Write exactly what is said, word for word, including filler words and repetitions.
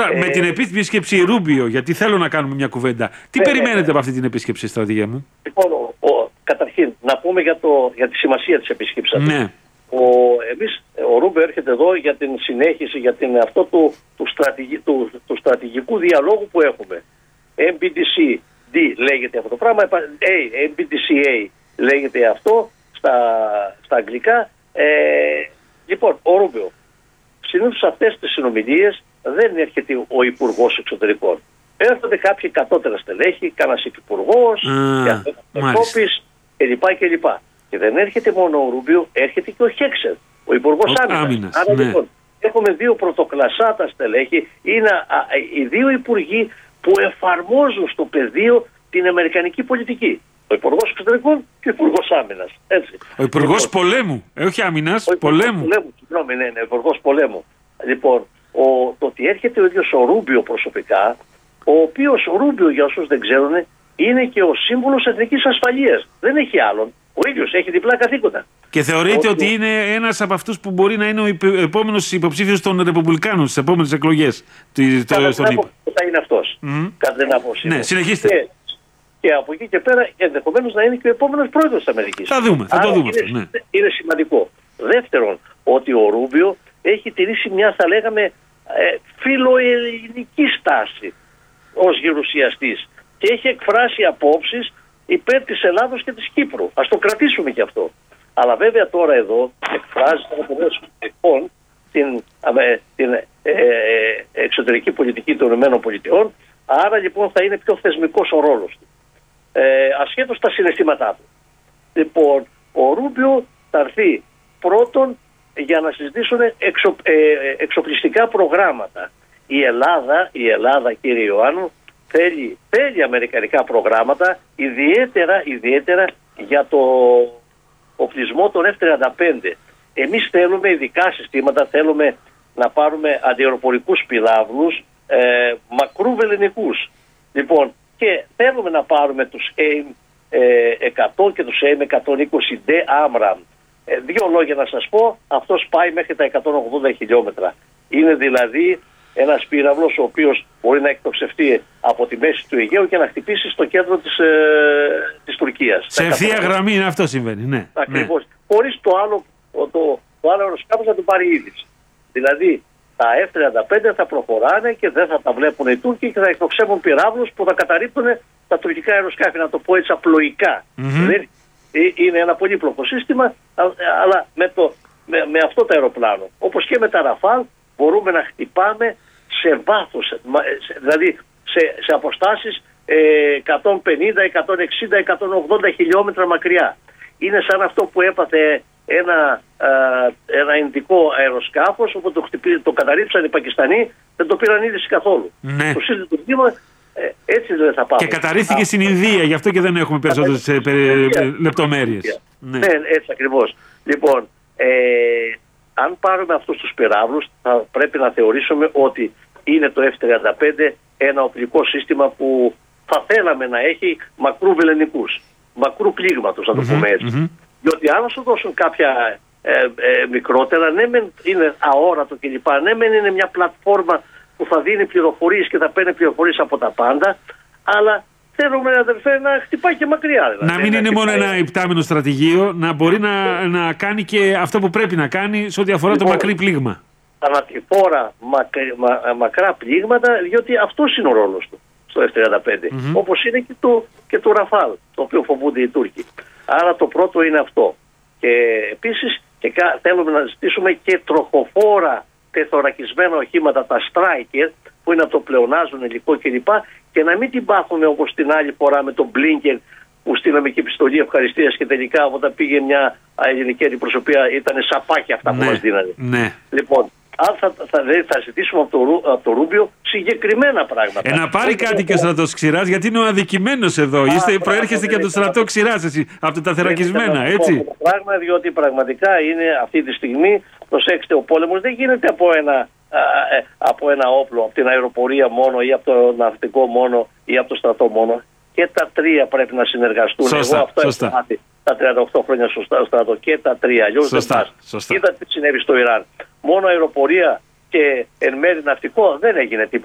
Τώρα, ε, με την επίσκεψη Ρούμπιο, γιατί θέλω να κάνουμε μια κουβέντα, τι ναι, περιμένετε ναι. από αυτή την επίσκεψη, στρατηγέ μου? Λοιπόν, ο, ο, καταρχήν, να πούμε για, το, για τη σημασία της επίσκεψης. Ναι. Ο, εμείς, ο Ρούμπιο έρχεται εδώ για την συνέχιση, για την, αυτό του, του, στρατηγι, του, του στρατηγικού διαλόγου που έχουμε. εμ μπι ντι σι ντι λέγεται αυτό το πράγμα, εμ μπι ντι σι έι λέγεται αυτό στα, στα αγγλικά. Ε, λοιπόν, ο Ρούμπιο, συνήθως σε αυτές τις συνομιλίες δεν έρχεται ο Υπουργός Εξωτερικών. Έρχονται κάποιοι κατώτερα στελέχη, κανένας υπουργός, Ευρώπης κλπ. κλπ. Και δεν έρχεται μόνο ο Ρούμπιο, έρχεται και ο Χέξερ, ο Υπουργός Άμυνας. Άρα ναι. λοιπόν έχουμε δύο πρωτοκλασσάτα στελέχη, είναι α, α, οι δύο υπουργοί που εφαρμόζουν στο πεδίο την αμερικανική πολιτική. Ο Υπουργός Εξωτερικών και ο Υπουργός Άμυνας. Έτσι. Ο Υπουργός λοιπόν, Πολέμου, ε, όχι Άμυνας, ο Πολέμου. Πολέμου, συγγνώμη, ναι, ναι, ο Υπουργός Πολέμου. Λοιπόν, ο, το ότι έρχεται ο ίδιος ο Ρούμπιο προσωπικά, ο οποίος ο Ρούμπιο, για όσους δεν ξέρουν, είναι και ο σύμβουλος εθνικής ασφαλείας. Δεν έχει άλλον. Ο ίδιος έχει διπλά καθήκοντα. Και θεωρείται ο, ότι είναι ένας από αυτούς που μπορεί να είναι ο επόμενος υποψήφιος των Ρεπουμπλικάνων στις επόμενες εκλογές. Κατά την άποψη θα είναι αυτός. Mm. Κατά την άποψη. Ναι, συνεχίστε. Και, και από εκεί και πέρα ενδεχομένως να είναι και ο επόμενος πρόεδρος της Αμερικής. Θα δούμε, θα Άρα το δούμε είναι, αυτό. Ναι. Είναι σημαντικό. Δεύτερον, ότι ο Ρούμπιο έχει τηρήσει μια, θα λέγαμε, ε, φιλοελληνική στάση ως γερουσιαστής και έχει εκφράσει απόψεις υπέρ της Ελλάδος και της Κύπρου. Ας το κρατήσουμε και αυτό. Αλλά βέβαια τώρα εδώ εκφράζει λοιπόν, την, ε, την ε, ε, εξωτερική πολιτική των ΗΠΑ, άρα λοιπόν θα είναι πιο θεσμικός ο ρόλος του. Ε, ασχέτως τα συναισθήματά του. Λοιπόν, ο Ρούμπιο θα έρθει πρώτον για να συζητήσουν εξο, ε, εξοπλιστικά προγράμματα. Η Ελλάδα, η Ελλάδα κύριε Ιωάννου, θέλει, θέλει αμερικανικά προγράμματα, ιδιαίτερα, ιδιαίτερα για το οπλισμό των εφ τριάντα πέντε. Εμείς θέλουμε ειδικά συστήματα, θέλουμε να πάρουμε αντιαεροπορικούς πυράβλους ε, μακρού βεληνικούς. Λοιπόν, και θέλουμε να πάρουμε τους έιμ εκατό και τους έιμ εκατόν είκοσι ντι Άμραμ. Ε, δύο λόγια να σας πω, αυτός πάει μέχρι τα εκατόν ογδόντα χιλιόμετρα. Είναι δηλαδή ένας πύραυλος ο οποίος μπορεί να εκτοξευτεί από τη μέση του Αιγαίου και να χτυπήσει στο κέντρο της, ε, της Τουρκίας. Σε ευθεία γραμμή είναι αυτό συμβαίνει, ναι. Ακριβώς. Ναι. Χωρίς το άλλο, το, το άλλο αεροσκάφος να του πάρει είδηση. Δηλαδή τα εφ τριάντα πέντε θα προχωράνε και δεν θα τα βλέπουν οι Τούρκοι και θα εκτοξεύουν πυράβλους που θα καταρρίπτουν τα τουρκικά αεροσκάφη, να το πω έτσι απλοϊκά. Mm-hmm. Δηλαδή, είναι ένα πολύπλοκο σύστημα, αλλά με, το, με, με αυτό το αεροπλάνο, όπως και με τα Ραφάλ, μπορούμε να χτυπάμε σε βάθος, δηλαδή σε, σε αποστάσεις ε, εκατόν πενήντα, εκατόν εξήντα, εκατόν ογδόντα χιλιόμετρα μακριά. Είναι σαν αυτό που έπαθε ένα, α, ένα ινδικό αεροσκάφος, όπου το, χτυπή, το καταρρίψαν οι Πακιστανοί, δεν το πήραν είδηση καθόλου. Ναι. Το σύστημα του βήμα, ε, έτσι δεν θα πάμε. Και καταρρίφθηκε στην Ινδία, γι' αυτό και δεν έχουμε περισσότερες ε, λεπτομέρειες. Ναι. ναι, έτσι ακριβώς. Λοιπόν, ε, αν πάρουμε αυτούς τους πυράβλους, θα πρέπει να θεωρήσουμε ότι είναι το εφ τριάντα πέντε ένα οπλικό σύστημα που θα θέλαμε να έχει μακρού βεληνικούς, μακρού πλήγματος, να το πούμε έτσι. Mm-hmm. Διότι αν σου δώσουν κάποια ε, ε, μικρότερα, ναι μεν είναι αόρατο κλπ, ναι μεν είναι μια πλατφόρμα που θα δίνει πληροφορίες και θα παίρνει πληροφορίες από τα πάντα, αλλά θέλουμε, αδερφέ, να χτυπάει και μακριά. Δηλαδή. Να μην να είναι χτυπάει... μόνο ένα υπτάμενο στρατηγείο, να μπορεί να, να κάνει και αυτό που πρέπει να κάνει σε ό,τι αφορά λοιπόν, το μακρύ πλήγμα. Ανατυπώρα μακ, μα, μακρά πλήγματα, διότι αυτός είναι ο ρόλος του στο εφ τριάντα πέντε. Mm-hmm. Όπως είναι και το, και το Ραφάλ, το οποίο φοβούνται οι Τούρκοι. Άρα το πρώτο είναι αυτό. Και επίσης και κα, θέλουμε να ζητήσουμε και τροχοφόρα τεθωρακισμένα οχήματα, τα Striker, που είναι από το πλεονάζον υλικό κλπ. Και να μην την πάθουμε όπως την άλλη φορά με τον Blinken, που στείλαμε και επιστολή ευχαριστίας και τελικά όταν πήγε μια ελληνική αντιπροσωπεία ήταν σαπάκια αυτά που ναι, μας δίνανε. Ναι. Λοιπόν, αν θα, θα, θα ζητήσουμε από το, από το Ρούμπιο συγκεκριμένα πράγματα. Ε, να πάρει ε, κάτι ε, και ο στρατός Ξηράς, γιατί είναι ο αδικημένος εδώ. Α, Είστε, προέρχεστε και από το στρατό Ξηράς, εσύ, από τα θερακισμένα, έτσι. Το πράγμα, διότι πραγματικά είναι αυτή τη στιγμή, προσέξτε, ο πόλεμος δεν γίνεται από ένα, α, ε, από ένα όπλο, από την αεροπορία μόνο ή από το ναυτικό μόνο ή από το στρατό μόνο. Και τα τρία πρέπει να συνεργαστούν. Σωστά, Εγώ αυτό σωστά. έχω μάθει τα τριάντα οκτώ χρόνια στο στρατό και τα τρία. Αλλιώς δεν πας. Είδα τι συνέβη στο Ιράν. Μόνο αεροπορία και εν μέρει ναυτικό δεν έγινε τίποτα.